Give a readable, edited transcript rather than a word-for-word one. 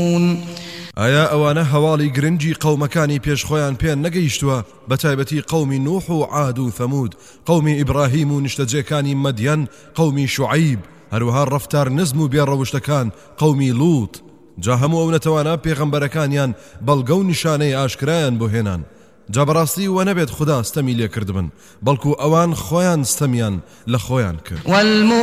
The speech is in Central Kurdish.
ئایا ئەوانە هەواڵی گرنگی قەومەکانی پێشخۆیان پێ نەگەیشتووە بەتایبەتی قەومی نوح و عاد و ثەمود، قەومی ئیبراهیم و نیشتەجێکانی مەدیەن، قەومی شوعەیب، هەروەها ڕەفتار نزم و بێڕەوشتەکان قەومی لووط. جا هەموو ئەو نەتەوانە پێغەمبەرەکانیان بەڵگە و نیشانەی ئاشکرایان بۆ هێنان. جا بەڕاستی وە نەبێت خوددا ستەمی لێ کردبن، بەڵکو ئەوان خۆیان ستەمیان لە خۆیان کرد.